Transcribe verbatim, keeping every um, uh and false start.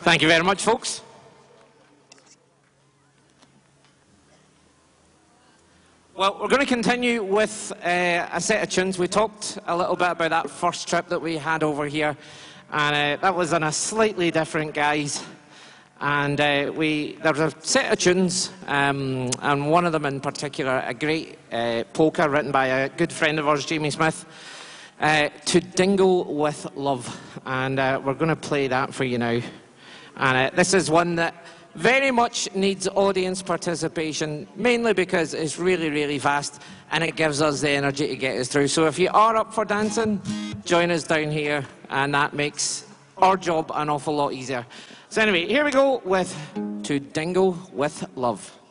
Thank you very much, folks. Well, we're going to continue with uh, a set of tunes. We talked a little bit about that first trip that we had over here, and uh, that was on a slightly different guise. And uh, we there's a set of tunes, um, and one of them in particular, a great uh, polka written by a good friend of ours, Jamie Smith, uh, To Dingle with Love. And uh, we're going to play that for you now. And uh, this is one that very much needs audience participation, mainly because it's really, really fast and it gives us the energy to get us through. So if you are up for dancing, join us down here, and that makes our job an awful lot easier. So anyway, here we go with To Dingle with Love.